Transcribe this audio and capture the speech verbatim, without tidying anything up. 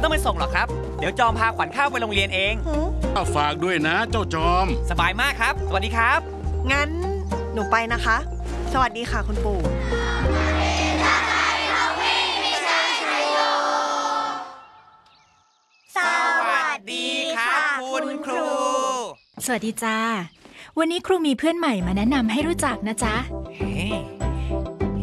ต้องไปส่งหรอกครับเดี๋ยวจอมพาขวัญข้าวไปโรงเรียนเองข้าฝากด้วยนะเจ้าจอมสบายมากครับสวัสดีครับงั้นหนูไปนะคะสวัสดีค่ะคุณปู่สวัสดีค่ะคุณครูสวัสดีจ้าวันนี้ครูมีเพื่อนใหม่มาแนะนำให้รู้จักนะจ๊ะ